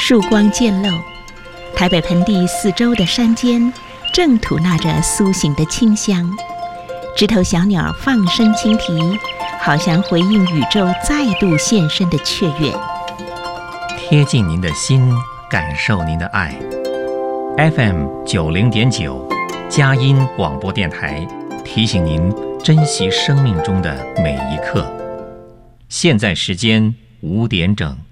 曙光渐露，台北盆地四周的山间正吐纳着苏醒的清香，枝头小鸟放声轻啼，好像回应宇宙再度现身的雀跃。 贴近您的心，感受您的爱。FM 90.9佳音广播电台提醒您珍惜生命中的每一刻。现在时间5点整。